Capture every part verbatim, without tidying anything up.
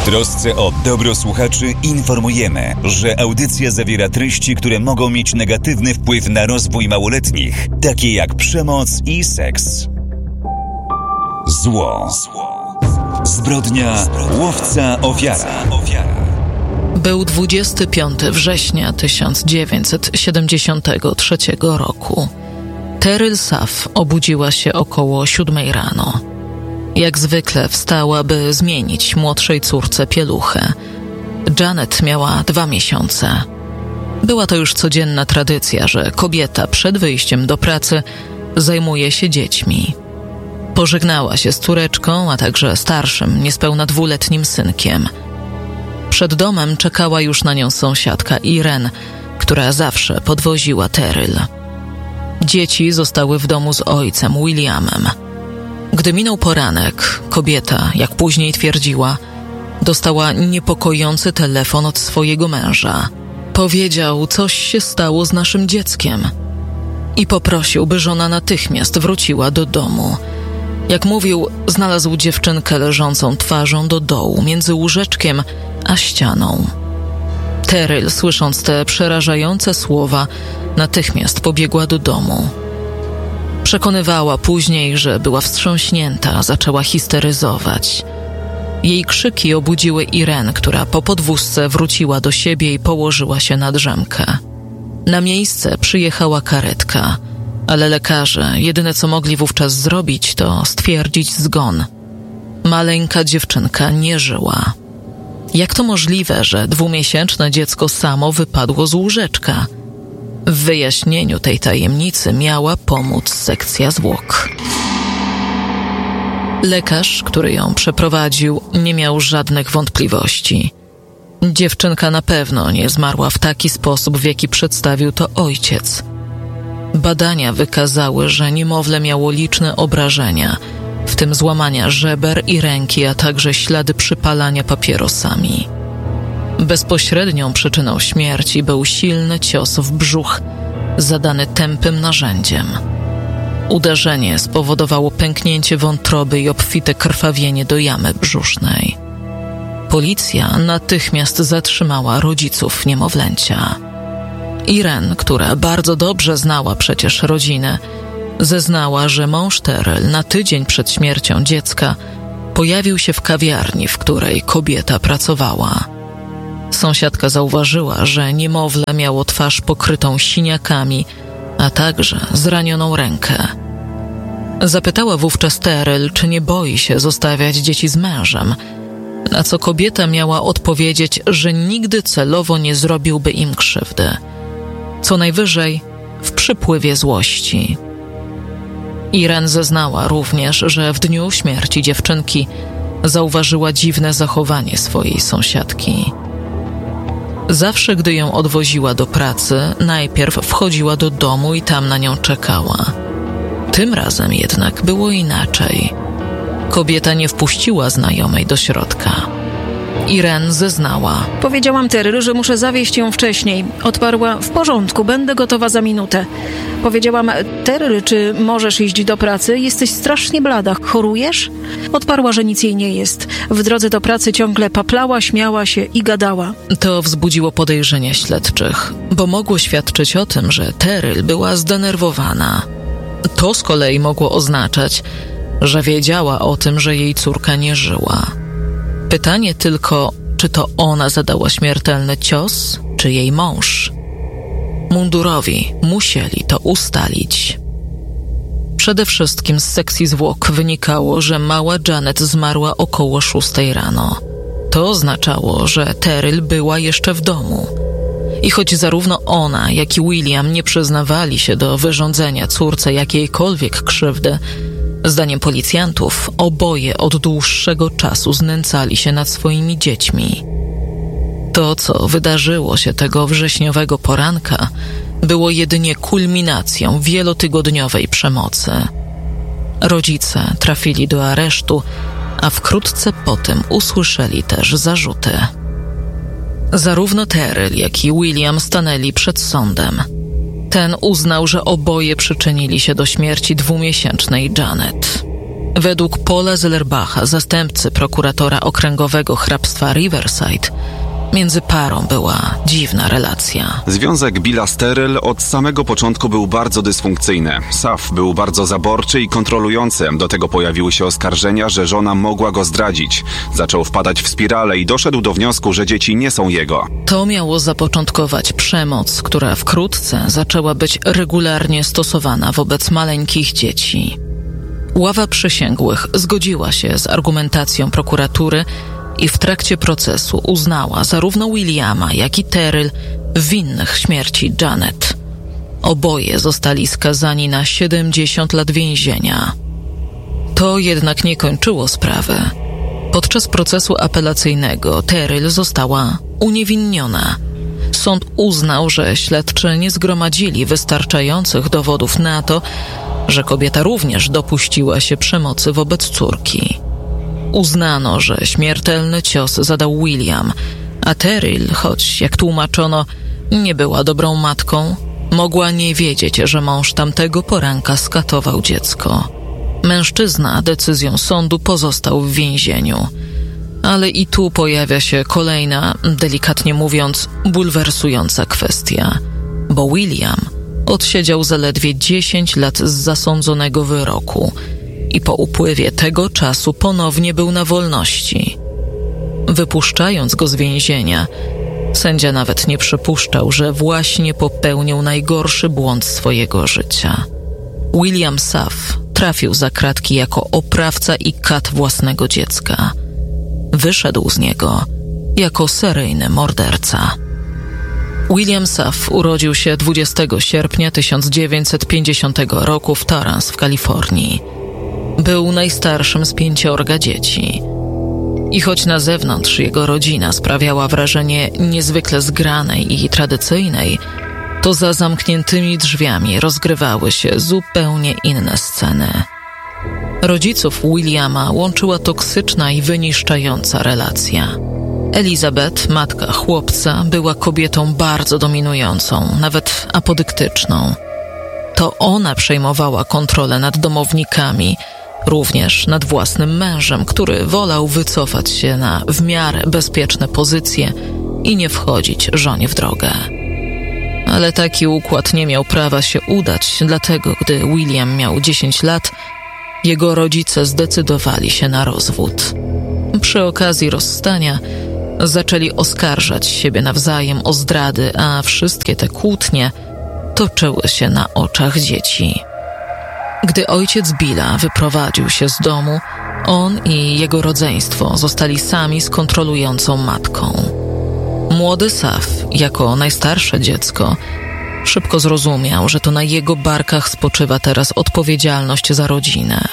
W trosce o dobro słuchaczy informujemy, że audycja zawiera treści, które mogą mieć negatywny wpływ na rozwój małoletnich, takie jak przemoc i seks. Zło. Zbrodnia, łowca, ofiara. Był dwudziestego piątego września tysiąc dziewięćset siedemdziesiątego trzeciego roku. Teryl Saff obudziła się około siódmej rano. Jak zwykle wstała, by zmienić młodszej córce pieluchę. Janet miała dwa miesiące. Była to już codzienna tradycja, że kobieta przed wyjściem do pracy zajmuje się dziećmi. Pożegnała się z córeczką, a także starszym, niespełna dwuletnim synkiem. Przed domem czekała już na nią sąsiadka Irene, która zawsze podwoziła Teryl. Dzieci zostały w domu z ojcem Williamem. Gdy minął poranek, kobieta, jak później twierdziła, dostała niepokojący telefon od swojego męża. Powiedział, coś się stało z naszym dzieckiem i poprosił, by żona natychmiast wróciła do domu. Jak mówił, znalazł dziewczynkę leżącą twarzą do dołu między łóżeczkiem a ścianą. Teryl, słysząc te przerażające słowa, natychmiast pobiegła do domu. Przekonywała później, że była wstrząśnięta, zaczęła histeryzować. Jej krzyki obudziły Irene, która po podwózce wróciła do siebie i położyła się na drzemkę. Na miejsce przyjechała karetka, ale lekarze jedyne co mogli wówczas zrobić, to stwierdzić zgon. Maleńka dziewczynka nie żyła. Jak to możliwe, że dwumiesięczne dziecko samo wypadło z łóżeczka? W wyjaśnieniu tej tajemnicy miała pomóc sekcja zwłok. Lekarz, który ją przeprowadził, nie miał żadnych wątpliwości. Dziewczynka na pewno nie zmarła w taki sposób, w jaki przedstawił to ojciec. Badania wykazały, że niemowlę miało liczne obrażenia, w tym złamania żeber i ręki, a także ślady przypalania papierosami. Bezpośrednią przyczyną śmierci był silny cios w brzuch, zadany tępym narzędziem. Uderzenie spowodowało pęknięcie wątroby i obfite krwawienie do jamy brzusznej. Policja natychmiast zatrzymała rodziców niemowlęcia. Irene, która bardzo dobrze znała przecież rodzinę, zeznała, że mąż Teryl na tydzień przed śmiercią dziecka pojawił się w kawiarni, w której kobieta pracowała. Sąsiadka zauważyła, że niemowlę miało twarz pokrytą siniakami, a także zranioną rękę. Zapytała wówczas Teryl, czy nie boi się zostawiać dzieci z mężem, na co kobieta miała odpowiedzieć, że nigdy celowo nie zrobiłby im krzywdy. Co najwyżej w przypływie złości. Irene zeznała również, że w dniu śmierci dziewczynki zauważyła dziwne zachowanie swojej sąsiadki. Zawsze, gdy ją odwoziła do pracy, najpierw wchodziła do domu i tam na nią czekała. Tym razem jednak było inaczej. Kobieta nie wpuściła znajomej do środka. Irene zeznała. Powiedziałam Teryl, że muszę zawieźć ją wcześniej. Odparła, w porządku, będę gotowa za minutę. Powiedziałam, Teryl, czy możesz iść do pracy? Jesteś strasznie blada. Chorujesz? Odparła, że nic jej nie jest. W drodze do pracy ciągle paplała, śmiała się i gadała. To wzbudziło podejrzenia śledczych, bo mogło świadczyć o tym, że Teryl była zdenerwowana. To z kolei mogło oznaczać, że wiedziała o tym, że jej córka nie żyła. Pytanie tylko, czy to ona zadała śmiertelny cios, czy jej mąż? Mundurowi musieli to ustalić. Przede wszystkim z sekcji zwłok wynikało, że mała Janet zmarła około szóstej rano. To oznaczało, że Teryl była jeszcze w domu. I choć zarówno ona, jak i William nie przyznawali się do wyrządzenia córce jakiejkolwiek krzywdy, zdaniem policjantów oboje od dłuższego czasu znęcali się nad swoimi dziećmi. To, co wydarzyło się tego wrześniowego poranka, było jedynie kulminacją wielotygodniowej przemocy. Rodzice trafili do aresztu, a wkrótce potem usłyszeli też zarzuty. Zarówno Teryl, jak i William stanęli przed sądem. Ten uznał, że oboje przyczynili się do śmierci dwumiesięcznej Janet. Według Paula Zellerbacha, zastępcy prokuratora okręgowego hrabstwa Riverside, między parą była dziwna relacja. Związek Billa z Terrell od samego początku był bardzo dysfunkcyjny. Saf był bardzo zaborczy i kontrolujący. Do tego pojawiły się oskarżenia, że żona mogła go zdradzić. Zaczął wpadać w spiralę i doszedł do wniosku, że dzieci nie są jego. To miało zapoczątkować przemoc, która wkrótce zaczęła być regularnie stosowana wobec maleńkich dzieci. Ława przysięgłych zgodziła się z argumentacją prokuratury i w trakcie procesu uznała zarówno Williama, jak i Terrell winnych śmierci Janet. Oboje zostali skazani na siedemdziesiąt lat więzienia. To jednak nie kończyło sprawy. Podczas procesu apelacyjnego Terrell została uniewinniona. Sąd uznał, że śledczy nie zgromadzili wystarczających dowodów na to, że kobieta również dopuściła się przemocy wobec córki. Uznano, że śmiertelny cios zadał William, a Terrell, choć, jak tłumaczono, nie była dobrą matką, mogła nie wiedzieć, że mąż tamtego poranka skatował dziecko. Mężczyzna decyzją sądu pozostał w więzieniu. Ale i tu pojawia się kolejna, delikatnie mówiąc, bulwersująca kwestia, bo William odsiedział zaledwie dziesięć lat z zasądzonego wyroku i po upływie tego czasu ponownie był na wolności. Wypuszczając go z więzienia, sędzia nawet nie przypuszczał, że właśnie popełnił najgorszy błąd swojego życia. William Saf trafił za kratki jako oprawca i kat własnego dziecka. Wyszedł z niego jako seryjny morderca. William Saf urodził się dwudziestego sierpnia tysiąc dziewięćset pięćdziesiątego roku w Torrance w Kalifornii. Był najstarszym z pięciorga dzieci. I choć na zewnątrz jego rodzina sprawiała wrażenie niezwykle zgranej i tradycyjnej, to za zamkniętymi drzwiami rozgrywały się zupełnie inne sceny. Rodziców Williama łączyła toksyczna i wyniszczająca relacja. Elizabeth, matka chłopca, była kobietą bardzo dominującą, nawet apodyktyczną. To ona przejmowała kontrolę nad domownikami, również nad własnym mężem, który wolał wycofać się na w miarę bezpieczne pozycje i nie wchodzić żonie w drogę. Ale taki układ nie miał prawa się udać, dlatego gdy William miał dziesięć lat, jego rodzice zdecydowali się na rozwód. Przy okazji rozstania zaczęli oskarżać siebie nawzajem o zdrady, a wszystkie te kłótnie toczyły się na oczach dzieci. Gdy ojciec Billa wyprowadził się z domu, on i jego rodzeństwo zostali sami z kontrolującą matką. Młody Saf, jako najstarsze dziecko, szybko zrozumiał, że to na jego barkach spoczywa teraz odpowiedzialność za rodzinę.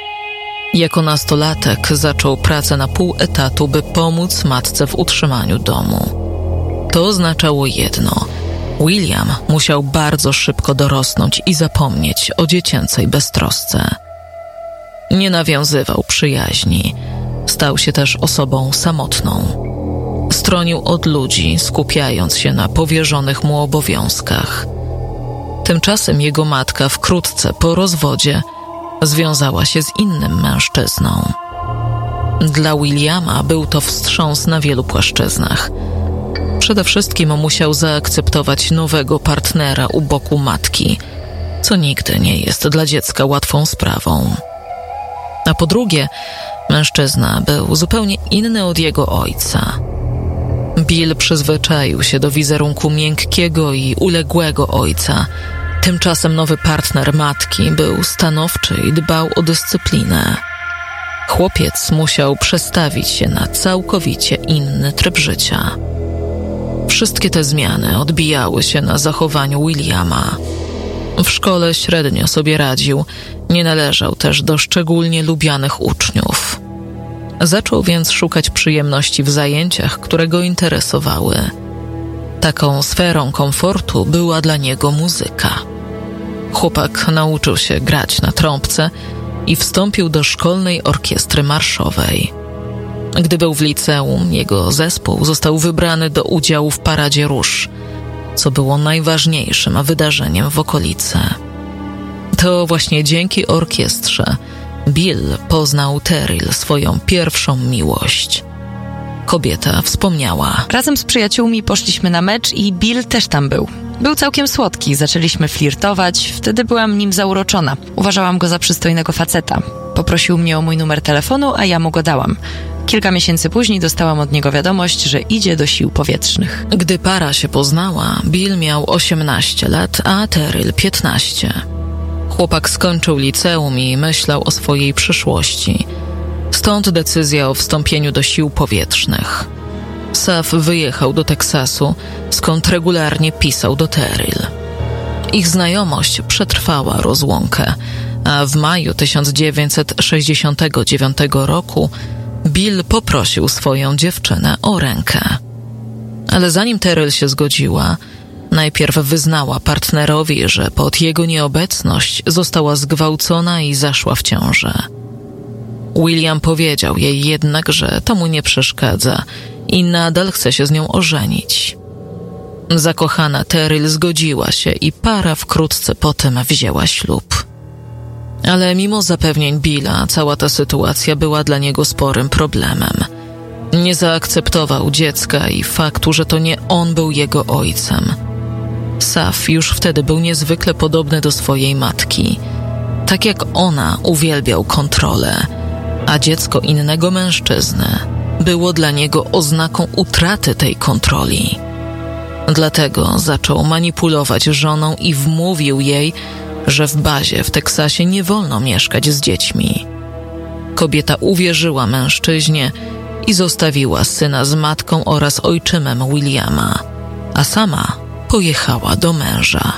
Jako nastolatek zaczął pracę na pół etatu, by pomóc matce w utrzymaniu domu. To oznaczało jedno: William musiał bardzo szybko dorosnąć i zapomnieć o dziecięcej beztrosce. Nie nawiązywał przyjaźni, stał się też osobą samotną. Stronił od ludzi, skupiając się na powierzonych mu obowiązkach. Tymczasem jego matka wkrótce po rozwodzie związała się z innym mężczyzną. Dla Williama był to wstrząs na wielu płaszczyznach. Przede wszystkim musiał zaakceptować nowego partnera u boku matki, co nigdy nie jest dla dziecka łatwą sprawą. A po drugie, mężczyzna był zupełnie inny od jego ojca. Bill przyzwyczaił się do wizerunku miękkiego i uległego ojca. Tymczasem nowy partner matki był stanowczy i dbał o dyscyplinę. Chłopiec musiał przestawić się na całkowicie inny tryb życia. Wszystkie te zmiany odbijały się na zachowaniu Williama. W szkole średnio sobie radził, nie należał też do szczególnie lubianych uczniów. Zaczął więc szukać przyjemności w zajęciach, które go interesowały. Taką sferą komfortu była dla niego muzyka. Chłopak nauczył się grać na trąbce i wstąpił do szkolnej orkiestry marszowej. Gdy był w liceum, jego zespół został wybrany do udziału w Paradzie Róż, co było najważniejszym wydarzeniem w okolicy. To właśnie dzięki orkiestrze Bill poznał Teryl, swoją pierwszą miłość. Kobieta wspomniała: Razem z przyjaciółmi poszliśmy na mecz i Bill też tam był. Był całkiem słodki, zaczęliśmy flirtować, wtedy byłam nim zauroczona. Uważałam go za przystojnego faceta. Poprosił mnie o mój numer telefonu, a ja mu go dałam. Kilka miesięcy później dostałam od niego wiadomość, że idzie do sił powietrznych. Gdy para się poznała, Bill miał osiemnaście lat, a Teryl piętnaście. Chłopak skończył liceum i myślał o swojej przyszłości. Stąd decyzja o wstąpieniu do sił powietrznych. Saf wyjechał do Teksasu, skąd regularnie pisał do Teryl. Ich znajomość przetrwała rozłąkę, a w maju tysiąc dziewięćset sześćdziesiątego dziewiątego roku Bill poprosił swoją dziewczynę o rękę. Ale zanim Teryl się zgodziła, najpierw wyznała partnerowi, że pod jego nieobecność została zgwałcona i zaszła w ciążę. William powiedział jej jednak, że to mu nie przeszkadza i nadal chce się z nią ożenić. Zakochana Teryl zgodziła się i para wkrótce potem wzięła ślub. Ale mimo zapewnień Billa, cała ta sytuacja była dla niego sporym problemem. Nie zaakceptował dziecka i faktu, że to nie on był jego ojcem. Saf już wtedy był niezwykle podobny do swojej matki. Tak jak ona, uwielbiał kontrolę, a dziecko innego mężczyzny było dla niego oznaką utraty tej kontroli. Dlatego zaczął manipulować żoną i wmówił jej, że w bazie w Teksasie nie wolno mieszkać z dziećmi. Kobieta uwierzyła mężczyźnie i zostawiła syna z matką oraz ojczymem Williama, a sama pojechała do męża.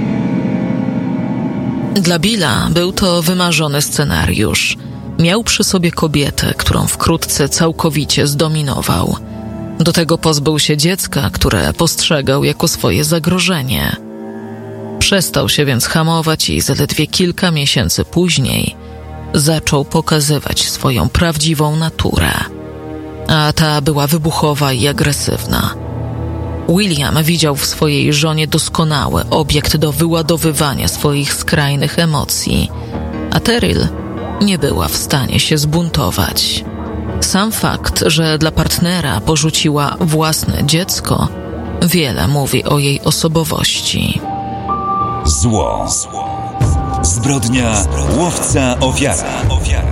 Dla Billa był to wymarzony scenariusz. Miał przy sobie kobietę, którą wkrótce całkowicie zdominował. Do tego pozbył się dziecka, które postrzegał jako swoje zagrożenie. Przestał się więc hamować i zaledwie kilka miesięcy później zaczął pokazywać swoją prawdziwą naturę. A ta była wybuchowa i agresywna. William widział w swojej żonie doskonały obiekt do wyładowywania swoich skrajnych emocji, a Teryl nie była w stanie się zbuntować. Sam fakt, że dla partnera porzuciła własne dziecko, wiele mówi o jej osobowości. Zło. Zbrodnia łowca ofiara.